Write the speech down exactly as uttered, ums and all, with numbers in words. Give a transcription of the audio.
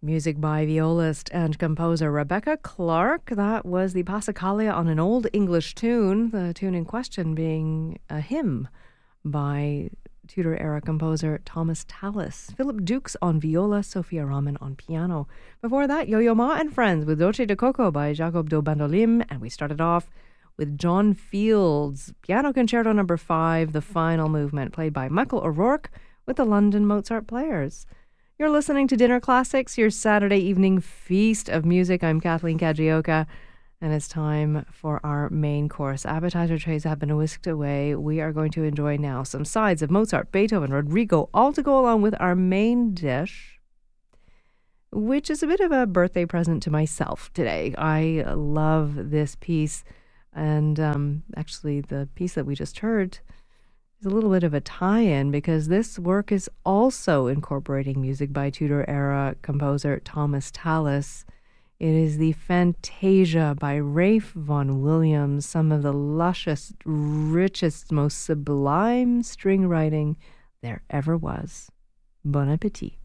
Music by violist and composer Rebecca Clark. That was the Passacaglia on an old English tune, the tune in question being a hymn by Tudor-era composer Thomas Tallis. Philip Dukes on viola, Sophia Rahman on piano. Before that, Yo-Yo Ma and Friends with Dolce de Coco by Jacob do Bandolim. And we started off with John Field's Piano Concerto number five, the final movement, played by Michael O'Rourke with the London Mozart Players. You're listening to Dinner Classics, your Saturday evening feast of music. I'm Kathleen Kajioka, and it's time for our main course. Appetizer trays have been whisked away. We are going to enjoy now some sides of Mozart, Beethoven, Rodrigo, all to go along with our main dish, which is a bit of a birthday present to myself today. I love this piece, and um, actually the piece that we just heard a little bit of a tie-in because this work is also incorporating music by Tudor-era composer Thomas Tallis. It is the Fantasia by Ralph Vaughan Williams, some of the lushest, richest, most sublime string writing there ever was. Bon appetit.